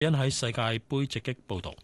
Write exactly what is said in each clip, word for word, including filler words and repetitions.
因喺世界盃直擊報導。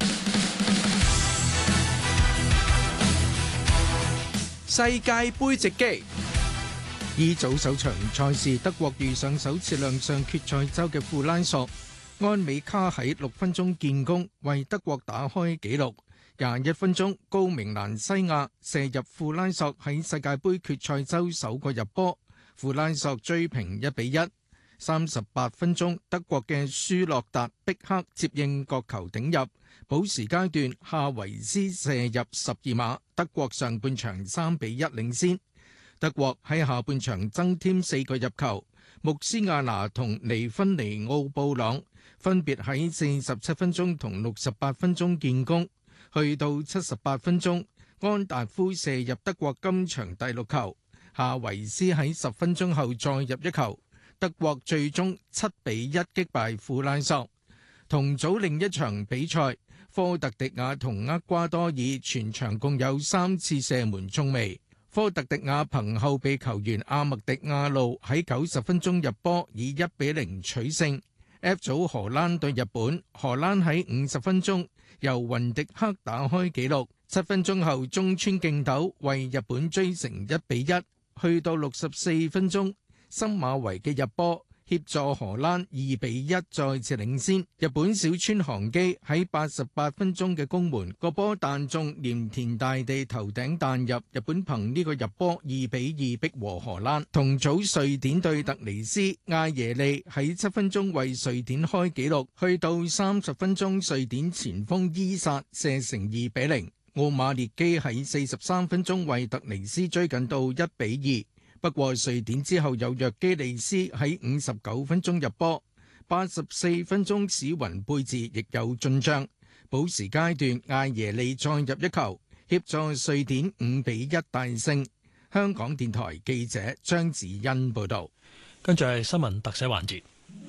世界盃直擊。E組首場賽事，德國遇上首次亮相決賽周嘅庫拉索，安美卡喺六分鐘建功，為德國打開紀錄。廿一分鐘，高明蘭西亞射入庫拉索喺世界盃決賽周首個入波，庫拉索追平一比一。三十八分鐘，德國嘅舒洛達碧克接應角球頂入，補時階段夏維斯射入十二碼，德國上半場三比一領先。德國喺下半場增添四個入球，穆斯亞拿同尼芬尼奧布朗分別喺四十七分鐘同六十八分鐘建功。去到七十八分鐘，安達夫射入德國今場第六球，夏維斯喺十分鐘後再入一球，德國最終七比一擊敗庫拉索。同組另一場比賽，科特迪瓦同厄瓜多爾全場共有三次射門中楣。科特迪瓦憑後備球員阿麥迪亞路喺九十分鐘入波，以一比零取勝。F 組荷蘭對日本，荷蘭喺五十分鐘由雲迪克打開紀錄，七分鐘後中村敬斗為日本追成一比一。去到六十四分鐘，森馬維嘅入波協助荷蘭二比一再次領先。日本小川航基喺八十八分鐘嘅攻門，個波彈中鹽田大地頭頂彈入，日本憑呢個入波二比二逼和荷蘭。同組瑞典對突尼斯，艾耶利喺七分鐘為瑞典開紀錄，去到三十分鐘瑞典前鋒伊薩射成二比零。奧馬列基喺四十三分鐘為突尼斯追緊到一比二。不過瑞典之後有約基利斯喺五十九分鐘入波，八十四分鐘史雲貝治亦有進帳。補時階段艾耶利再入一球，協助瑞典五比一大勝。香港電台記者張子欣報導。 跟住係新聞特寫環節。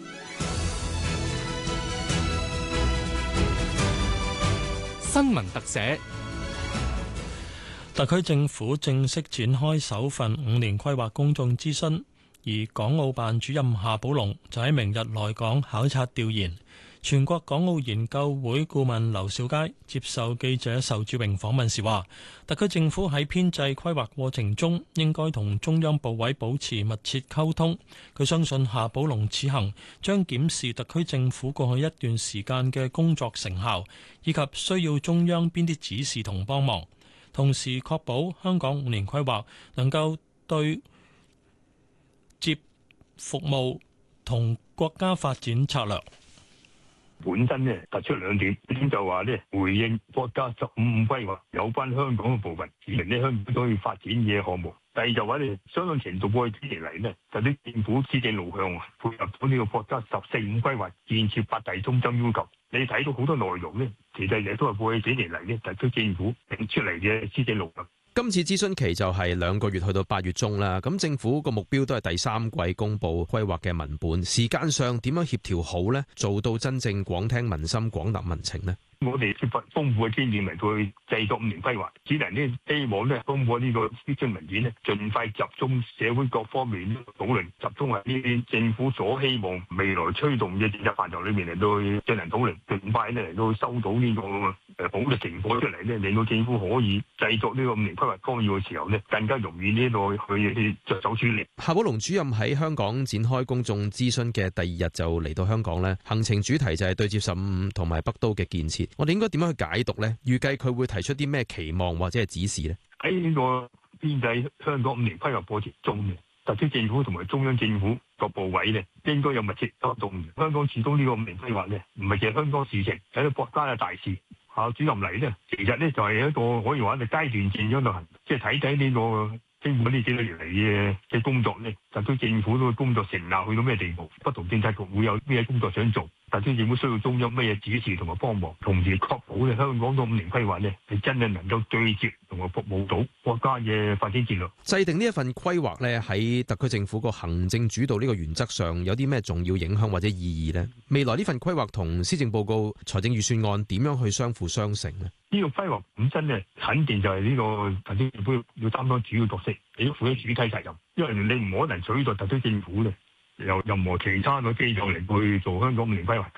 新聞特寫。 特區政府正式展開首份五年規劃公眾諮詢，而港澳辦主任夏寶龍就喺明日來港考察調研。全國港澳研究會顧問劉兆佳接受記者仇志榮訪問時話，特區政府喺編制規劃過程中應該同中央部委保持密切溝通。佢相信夏寶龍此行將檢視特區政府過去一段時間嘅工作成效，以及需要中央邊啲指示同幫忙。同時確保香港五年規劃能夠對接服務同國家發展策略。 本身咧突出兩點，一點就話咧回應國家十五五規劃有關香港嘅部分，指明咧香港都要發展嘅項目。第二就話咧相當程度過去幾年嚟咧，就啲政府施政路向配合咗呢個國家十四五規劃建設八大中心要求。你睇到好多內容咧，其實亦都係過去幾年嚟咧特區政府定出嚟嘅施政路向。 今次諮詢期就係兩個月去到八月中啦，咁政府個目標都係第三季公布規劃嘅文本，時間上點樣協調好呢？做到真正廣聽民心、廣納民情呢？ 我哋缺乏豐富嘅經驗嚟去製作五年規劃，只能呢希望呢通過呢個諮詢文件呢，盡快集中社會各方面討論，集中喺呢啲政府所希望未來推動嘅政策範疇裏面嚟到進行討論，盡快呢嚟到收到呢個誒好嘅成果出嚟呢，令到政府可以製作呢個五年規劃綱要嘅時候呢，更加容易呢個去着手處理。 夏寶龍主任喺香港展開公眾諮詢嘅第二日就嚟到香港呢，行程主題就係對接十五同埋北都嘅建設。我哋應該點樣去解讀呢？預計佢會提出啲咩期望或者係指示呢？ 喺呢個編制香港五年規劃過程中嘅特區政府同埋中央政府各部委呢，應該有密切溝通。香港始終呢個五年規劃呢，唔係淨係香港事情，係一個國家嘅大事。夏主任嚟呢，其實呢就係一個可以話係階段性咁度行，即係睇睇呢個經過呢幾多年嚟嘅嘅工作呢，特區政府個工作成效去到咩地步，不同政策局會有咩工作想做。特區政府需要中央咩指示同埋幫忙，同時確保咧香港個五年規劃咧係真係能夠對接同埋服務到國家嘅發展戰略。 制定呢一份規劃咧，喺特區政府個行政主導呢個原則上有啲咩重要影響或者意義呢？未來呢份規劃同施政報告、財政預算案點樣去相輔相成呢？ 呢個規劃本身咧，肯定就係呢個特區政府要擔當主要角色，亦都負起主體責任，因為你唔可能取代特區政府咧。由任何其他嘅機構嚟去做香港五年規劃噶嘛，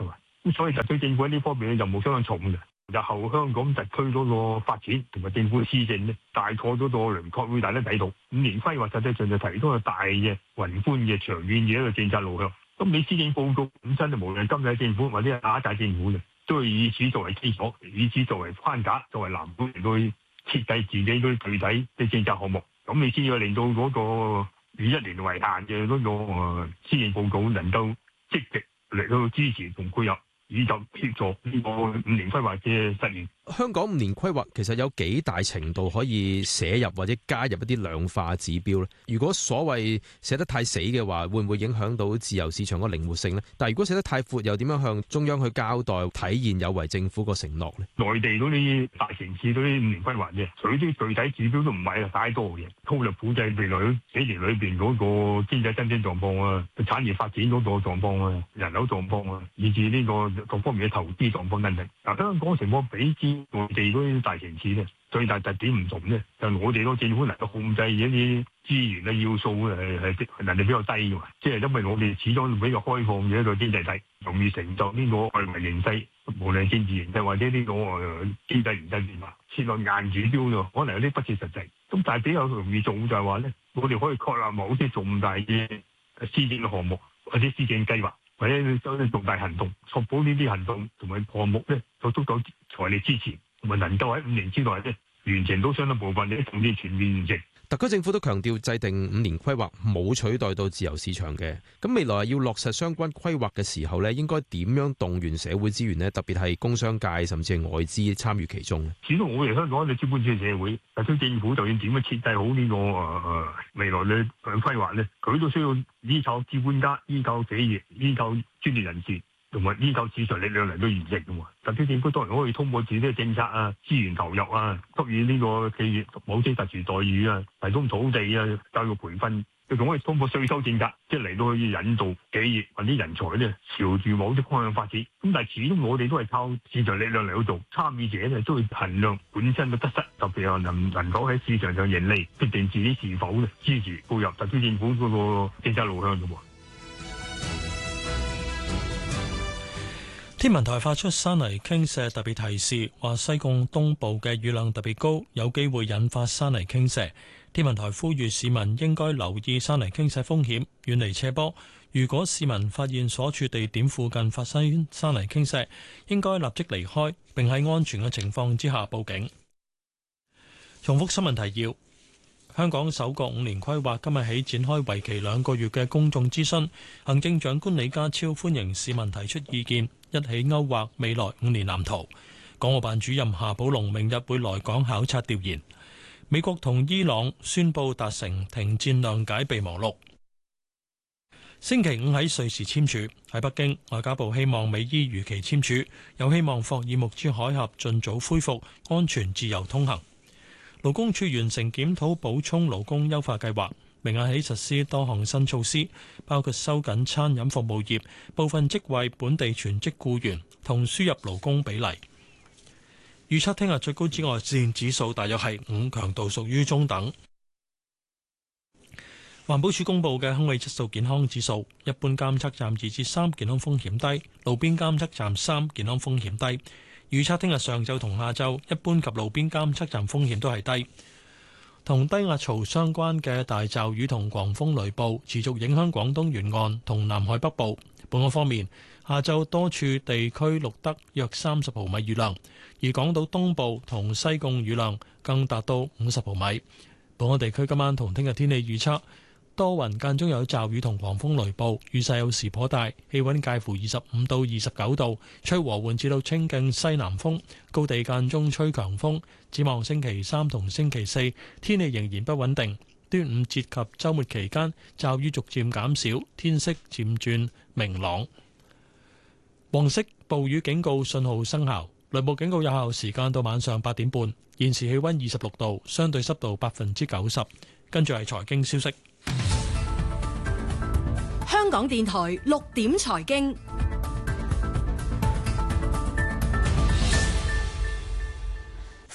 咁所以特區政府喺呢方面就冇相當重嘅。日後香港特區嗰個發展同埋政府嘅施政咧，大概嗰個輪廓會大家睇到。五年規劃實際上就提到個大嘅宏觀嘅長遠嘅一個政策路向。咁你施政報告本身就無論今屆政府或者係下一屆政府嘅，都係以此作為基礎，以此作為框架，作為藍本嚟去設計自己嗰啲具體嘅政策項目。咁你先要令到嗰個以一年為限嘅嗰個誒施政報告能夠積極嚟到支持同配合，以及協助呢個五年規劃嘅實現。 香港五年規劃其實有幾大程度可以寫入或者加入一啲量化指標咧？如果所謂寫得太死嘅話，會唔會影響到自由市場個靈活性咧？但係如果寫得太闊，又點樣向中央去交代體現有為政府個承諾咧？ 內地嗰啲大城市嗰啲五年規劃嘅，佢啲具體指標都唔係太多嘅，粗略估計未來幾年裏邊嗰個經濟增長狀況啊、產業發展嗰個狀況啊、人口狀況啊，以至呢個各方面嘅投資狀況等等。嗱，香港情況比之內地嗰啲大城市咧，最大特點唔同咧，就係我哋個政府能夠控制一啲資源嘅要素係係能力比較低嘅，即係因為我哋始終比較開放嘅一個經濟體，容易承受呢個外圍形勢，無論政治形勢或者呢個誒經濟形勢變化，設落硬指標咯，可能有啲不切實際。咁但係比較容易做就係話咧，我哋可以確立某啲重大嘅施政嘅項目或者施政計劃，或者有啲重大行動，確保呢啲行動同埋項目咧有足夠財力支持，同埋能夠喺五年之內咧完成到相當部分嘅甚至全面完成。 特區政府都強調制定五年規劃冇取代到自由市場嘅，咁未來要落實相關規劃嘅時候咧，應該點樣動員社會資源呢？特別係工商界甚至係外資參與其中咧。 始終我哋香港嘅資本主義社會，特區政府就算點樣設計好呢、這個誒誒、呃、未來嘅規劃咧，佢都需要依靠資本家、依靠企業、依靠專業人士，同埋依靠市場力量嚟到完成嘅喎。特區政府當然可以通過自己嘅政策啊、資源投入啊，給予呢個企業某些特殊待遇啊，提供土地啊、教育培訓，佢仲可以通過稅收政策，即係嚟到去引導企業或者人才咧朝住某啲方向發展。咁但係始終我哋都係靠市場力量嚟到做，參與者咧都會衡量本身嘅得失，特別係能能否喺市場上盈利，決定自己是否咧支持配合特區政府嗰個政策路向嘅喎。 天文台發出山泥傾瀉特別提示，話西貢東部嘅雨量特別高，有機會引發山泥傾瀉。天文台呼籲市民應該留意山泥傾瀉風險，遠離斜坡。如果市民發現所處地點附近發生山泥傾瀉，應該立即離開，並喺安全嘅情況之下報警。重複新聞提要：香港首個五年規劃今日起展開為期兩個月嘅公眾諮詢，行政長官李家超歡迎市民提出意見，一起勾畫未來五年藍圖。港澳辦主任夏寶龍明日會來港考察調研。美國同伊朗宣布達成停戰諒解備忘錄。星期五喺瑞士簽署。喺北京，外交部希望美伊如期簽署，又希望霍爾木茲海峽盡早恢復安全自由通行。勞工處完成檢討補充勞工優化計劃，明日起實施多項新措施，包括收緊餐飲服務業部分職位本地全職僱員同輸入勞工比例。預測聽日最高紫外線指數大約係五，強度屬於中等。環保署公布嘅空氣質素健康指數，一般監測站二至三，健康風險低，路邊監測站三，健康風險低。預測聽日上晝同下晝，一般及路邊監測站風險都係低。同低壓槽相關嘅大驟雨同狂風雷暴持續影響廣東沿岸同南海北部。本港方面，下晝多處地區錄得約三十毫米雨量，而港島東部同西貢雨量更達到五十毫米。本港地區今晚同聽日天氣預測，多雲間中有驟雨同狂風雷暴，雨勢有時頗大，氣溫介乎二十五到二十九度，吹和緩至到清勁西南風，高地間中吹強風。展望星期三同星期四，天氣仍然不穩定。端午節及週末期間，驟雨逐漸減少，天色漸轉明朗。黃色暴雨警告信號生效，雷暴警告有效時間到晚上八點半。現時氣溫二十六度，相對濕度百分之九十。跟住係財經消息。 香港電台六點財經，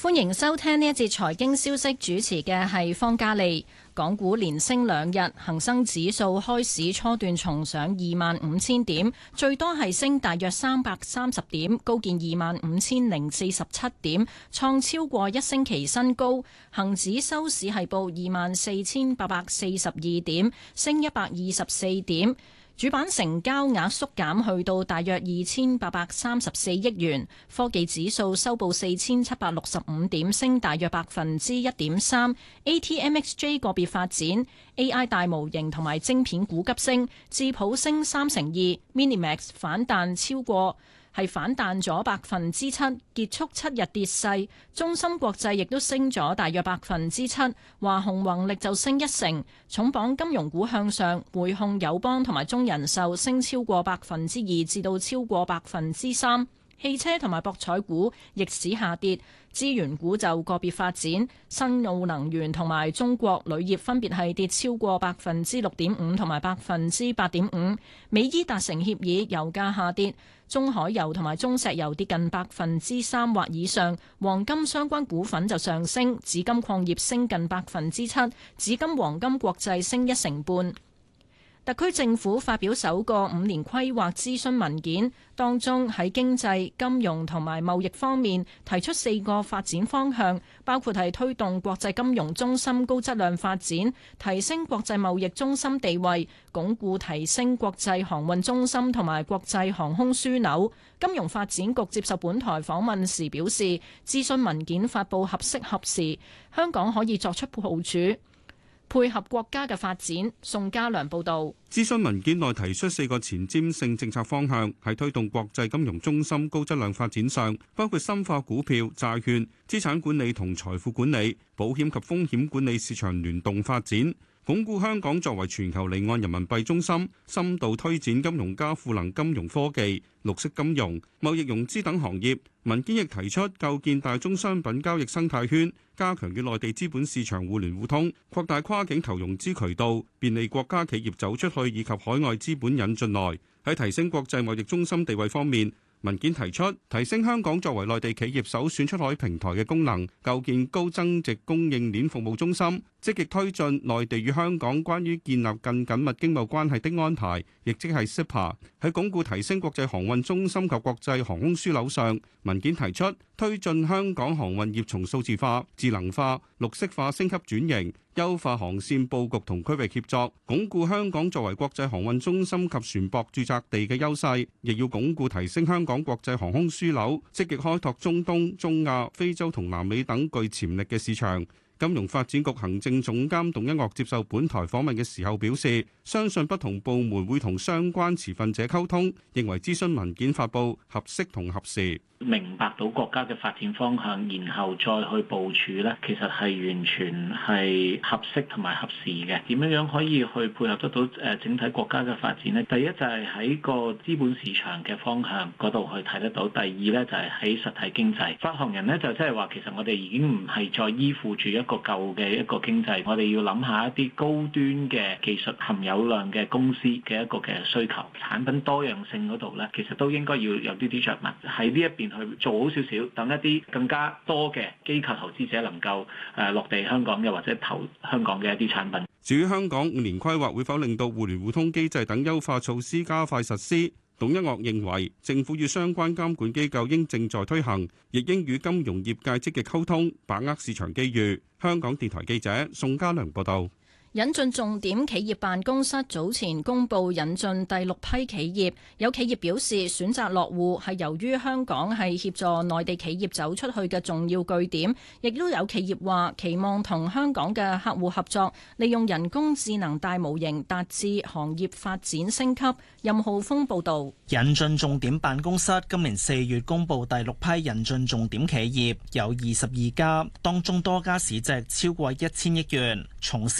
歡迎收聽呢一節財經消息，主持嘅係方嘉利。港股連升兩日，恒生指數開市初段重上二萬五千點，最多係升大約三百三十點，高見二萬五千零四十七點，創超過一星期新高。恒指收市係報二萬四千八百四十二點，升一百二十四點。主板成交額縮減去到大約二千八百三十四億元，科技指數收報四千七百六十五點，升大約百分之一點三。A T M X J 個別發展 ，A I 大模型同埋晶片股急升，智普升三成二 ，Minimax 反彈超過。係反彈咗百分之七，結束七日跌勢。中芯國際亦都升咗大約百分之七，華虹宏力就升一成。重磅金融股向上，匯控、友邦同埋中人壽升超過百分之二至到超過百分之三。汽車同埋博彩股逆市下跌，資源股就個別發展，新奧能源同埋中國鋁業分別係跌超過百分之六點五同埋百分之八點五。美伊達成協議，油價下跌，中海油同埋中石油跌近百分之三或以上，黃金相關股份就上升，紫金礦業升近百分之七，紫金黃金國際升一成半。特區政府發表首個五年規劃諮詢文件，當中喺經濟、金融同埋貿易方面提出四個發展方向，包括係推動國際金融中心高質量發展，提升國際貿易中心地位，鞏固提升國際航運中心同埋國際航空樞紐。金融發展局接受本台訪問時表示，諮詢文件發布合適合時，香港可以作出部署，配合國家嘅發展。宋家良報導。 諮詢文件內提出四個前瞻性政策方向，喺推動國際金融中心高質量發展上，包括深化股票、債券、資產管理同財富管理、保險及風險管理市場聯動發展，鞏固香港作為全球離岸人民幣中心，深度推展金融加賦能金融科技、綠色金融、貿易融資等行業。文件亦提出構建大宗商品交易生態圈，加強與內地資本市場互聯互通，擴大跨境投融資渠道，便利國家企業走出去以及海外資本引進來。喺提升國際貿易中心地位方面，文件提出提升香港作為內地企業首選出海平台嘅功能，構建高增值供應鏈服務中心，積極推進內地與香港關於建立更緊密經貿關係的安排，亦即係 C E P A。 喺鞏固提升國際航運中心及國際航空樞紐上，文件提出推進香港航運業從數字化、智能化、綠色化升級轉型，優化航線佈局同區域協作，鞏固香港作為國際航運中心及船舶註冊地嘅優勢，亦要鞏固提升香港國際航空樞紐，積極開拓中東、中亞、非洲同南美等具潛力嘅市場。金融發展局行政總監董一嶽接受本台訪問嘅時候表示，相信不同部門會同相關持份者溝通，認為諮詢文件發布合適同合時。 明白到國家嘅發展方向，然後再去部署呢，其實係完全係合適同埋合時嘅。點樣樣可以去配合得到誒整體國家嘅發展呢？第一就係喺個資本市場嘅方向嗰度去睇得到，第二呢就係喺實體經濟。發行人呢就即係話，其實我哋已經唔係再依附住一個舊嘅一個經濟，我哋要諗下一啲高端嘅技術含有量嘅公司嘅一個嘅需求，產品多樣性嗰度呢，其實都應該要有啲啲着墨喺呢一邊去做好少少，等一啲更加多嘅機構投資者能夠誒落地香港嘅或者投香港嘅一啲產品。 至於香港五年規劃會否令到互聯互通機制等優化措施加快實施，董一嶽認為政府與相關監管機構應正在推行，亦應與金融業界積極溝通，把握市場機遇。香港電台記者宋家良報道。 引進重點企業辦公室早前公布引進第六批企業，有企業表示選擇落戶係由於香港係協助內地企業走出去嘅重要據點，亦都有企業話期望同香港嘅客戶合作，利用人工智能大模型達至行業發展升級。任浩峰報導。 引進重點辦公室今年四月公布第六批引進重點企業，有二十二家，當中多家市值超過一千億元，從事新能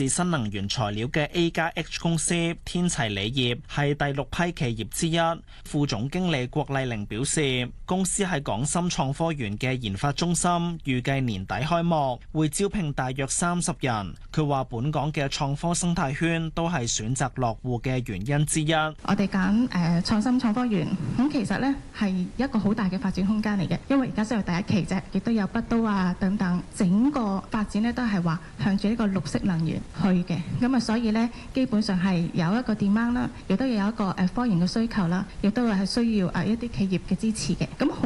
能源材料嘅 A 加 H 公司天齊鋰業係第六批企業之一。副總經理郭麗玲表示，公司喺港深創科園嘅研發中心預計年底開幕，會招聘大約三十人。佢話本港嘅創科生態圈都係選擇落戶嘅原因之一。 我哋揀誒創新創科園，咁其實呢係一個好大嘅發展空間嚟嘅，因為而家先係第一期啫，亦都有北都啊等等，整個發展呢都係話向住呢個綠色能源去嘅，咁啊所以呢，基本上係有一個 demand 啦，亦都有一個誒科研嘅需求啦，亦都係需要誒一啲企業嘅支持嘅，咁。